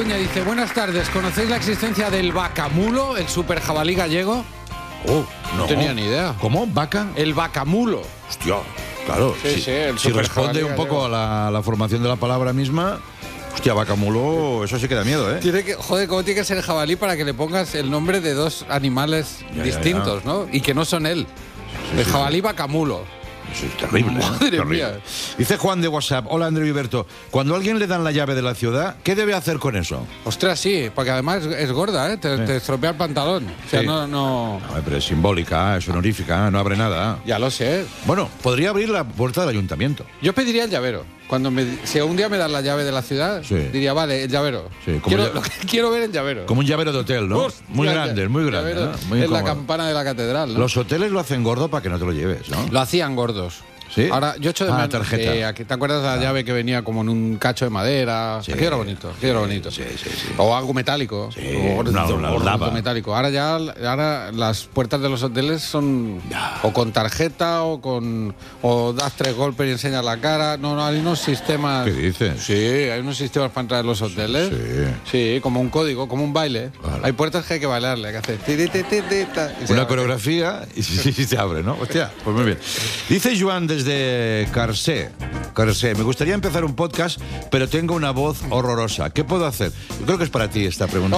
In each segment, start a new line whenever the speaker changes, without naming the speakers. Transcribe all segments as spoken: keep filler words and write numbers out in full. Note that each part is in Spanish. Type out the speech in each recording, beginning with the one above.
Coruña dice: buenas tardes, ¿conocéis la existencia del vacamulo, el super jabalí gallego?
Oh, no.
No tenía ni idea.
¿Cómo? ¿Vaca?
El vacamulo.
Hostia, claro.
Sí,
si,
sí, el
si
super
responde
jabalí
un poco
gallego.
a la, la formación de la palabra misma, hostia, vacamulo, eso sí que da miedo, ¿eh?
Tiene que, joder, ¿cómo tiene que ser el jabalí para que le pongas el nombre de dos animales
Ya, ya,
distintos,
ya.
¿no? Y que no son él.
Sí,
el
sí,
jabalí vacamulo.
Eso es terrible.
Madre
¿eh? Terrible.
mía.
Dice Juan de WhatsApp: hola, André Viverto. Cuando a alguien le dan la llave de la ciudad, ¿qué debe hacer con eso?
Ostras, sí, porque además es, es gorda, ¿eh? Te,
Sí.
te estropea el pantalón. O sea,
Sí.
no, no...
No, pero es simbólica, es honorífica, no abre nada.
Ya lo sé.
Bueno, podría abrir la puerta del ayuntamiento.
Yo pediría el llavero. Cuando me, si un día me dan la llave de la ciudad,
Sí.
diría, vale, el llavero.
Sí, como
quiero,
ya-
lo que quiero ver el llavero.
Como un llavero de hotel, ¿no?
Hostia,
Muy
ya-
grande, muy grande.
llavero
¿no? Muy
en la
incómodo.
campana de la catedral, ¿no?
Los hoteles lo hacen gordo para que no te lo lleves, ¿no?
Lo hacían gordos.
¿Sí?
Ahora, yo echo de
Ah,
menos.
tarjeta.
eh, aquí- ¿Te acuerdas de la llave que venía como en un cacho de madera?
Sí.
Aquello era bonito, aquello era bonito.
Sí, sí, sí.
O algo metálico.
Sí,
o gordo,
una- una
gordo
lava.
metálico. Ahora ya ahora las puertas de los hoteles son
Ya.
o con tarjeta o con o das tres golpes y enseñas la cara. No, no, hay unos sistemas.
¿Qué dices?
Sí, hay unos sistemas para entrar en los hoteles.
Sí.
Sí, como un código, como un baile.
Claro.
Hay puertas que hay que bailarle, hay que hacer. ti, ti, ti, ti, ti, ta, y se
Una
abre.
coreografía y sí, sí, se abre, ¿no? Hostia, pues muy bien. Dice Joan desde Carsé. Carsé, me gustaría empezar un podcast, pero tengo una voz horrorosa. ¿Qué puedo hacer? Yo creo que es para ti esta pregunta.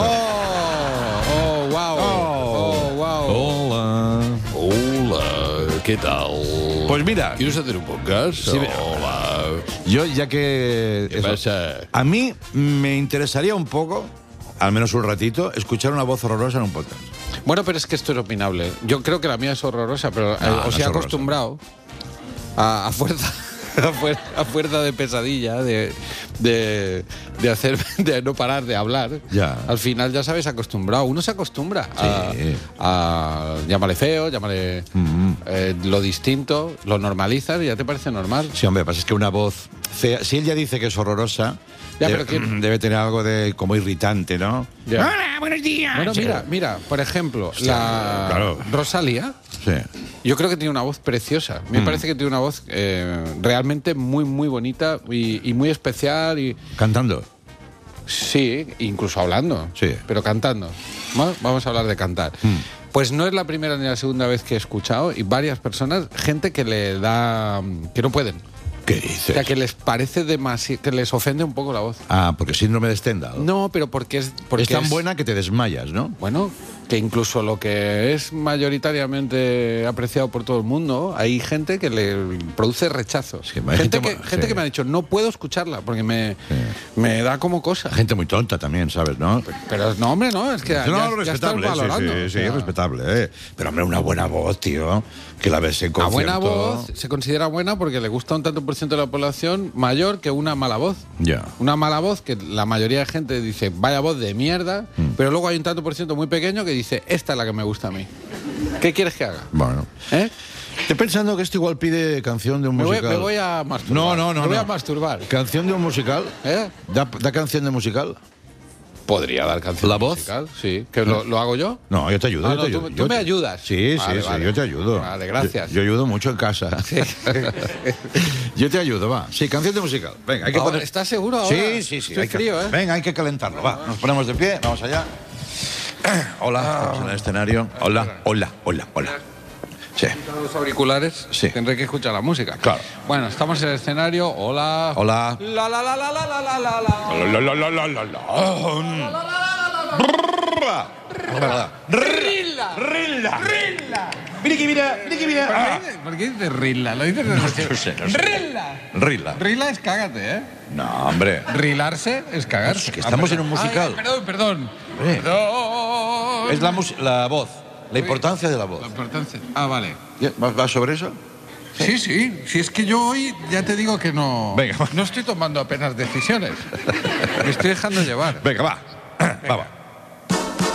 Oh, oh, wow. Oh, wow.
Hola.
Hola, ¿qué tal?
Pues mira,
¿Quieres hacer un podcast?
Sí, me-
Hola.
yo ya que...
¿Qué
eso,
pasa?
a mí me interesaría un poco, al menos un ratito, escuchar una voz horrorosa en un podcast.
Bueno, pero es que esto es opinable. Yo creo que la mía es horrorosa, pero eh,
No, no
os
es
he
horrorosa.
acostumbrado a, a fuerza. A fuerza, a fuerza de pesadilla, de, de, de hacer, de no parar de hablar.
Ya.
Al final ya sabes acostumbrado. Uno se acostumbra
Sí.
a, a llámale feo, llámale
Mm.
eh, lo distinto, lo normalizas y ya te parece normal.
Sí, hombre, pasa es que una voz fea, si él ya dice que es horrorosa,
Ya,
debe,
pero ¿quién?
debe tener algo de como irritante, ¿no?
Ya.
Hola, buenos días.
Bueno,
Sí.
mira, mira, por ejemplo,
Hostia,
la
claro.
Rosalía,
Sí.
yo creo que tiene una voz preciosa. Me
Mm.
parece que tiene una voz eh, realmente muy, muy bonita y, y muy especial. Y
Cantando.
sí, incluso hablando.
Sí.
Pero cantando. ¿No? Vamos a hablar de cantar.
Mm.
Pues no es la primera ni la segunda vez que he escuchado y varias personas, gente que le da. que no pueden.
¿Qué
O
dices?
sea, que les parece demasiado. que les ofende un poco la voz.
Ah, porque síndrome de Stendhal.
No, pero porque es. Porque
es tan
es-
buena que te desmayas, ¿no?
Bueno, que incluso lo que es mayoritariamente apreciado por todo el mundo, hay gente que le produce rechazo.
Sí, hay
gente
gente
que,
mu-
gente
sí.
que me ha dicho, no puedo escucharla porque me,
Sí.
me da como cosa.
Gente muy tonta también, ¿sabes, no?
Pero no, hombre, no, es que ya,
no,
ya estás
respetable, sí,
valorando.
sí,
o
sí,
sea,
respetable, ¿eh? Pero, hombre, una buena voz, tío, que la ves en
la
concierto.
buena voz se considera buena porque le gusta a un tanto por ciento de la población mayor que una mala voz.
Ya.
Una mala voz que la mayoría de gente dice, vaya voz de mierda,
Mm.
pero luego hay un tanto por ciento muy pequeño que dice, esta es la que me gusta a mí. ¿Qué quieres que haga?
Bueno.
¿Eh?
Estoy pensando que esto igual pide canción de un
Me voy,
musical.
me voy a masturbar.
No, no, no.
Me voy
no.
a masturbar.
¿Canción de un musical?
¿Eh?
¿Da, da canción de musical?
Podría dar canción
¿La voz?
musical, sí. ¿Que lo, lo hago yo?
No, yo te ayudo.
Ah,
yo
no,
te
tú-
ayudo.
tú
Yo
me
te-
ayudas.
Sí,
Vale,
sí,
vale.
sí, yo te ayudo.
Vale, gracias.
Yo, yo ayudo mucho en casa. Yo te ayudo, va. Sí, canción de musical. Venga, hay que
Ahora,
poner...
¿estás seguro ahora?
Sí, sí, sí.
Estoy
hay que-
frío, ¿eh?
Venga, hay que calentarlo, va. Nos ponemos de pie, vamos allá. Hola, estamos en el escenario. Hola, hola, hola, hola. Sí.
Los auriculares,
Sí.
tendré que escuchar la música.
Claro.
Bueno, estamos en el escenario. Hola.
Hola.
La la la la la la la la la.
La, la, la, la, la, la.
Rilla.
Rilla. Mira que mira, mira que mira. Ah.
¿Por qué dices rilla? Lo dices
No sé, no sé.
Rilla.
Rila.
Rila es cágate, ¿eh?
No, hombre.
Rilarse es cagarse.
Que estamos
Ah,
en un musical.
Ay, perdón, perdón.
Eh.
Perdón.
Es la, mus- la voz, la importancia de la voz.
La importancia. Ah, vale.
Ya, ¿Va va sobre eso?
Sí, sí. Si es que yo hoy ya te digo que no.
Venga, va.
No estoy tomando apenas decisiones. Me estoy dejando llevar.
Venga, va. Va, va.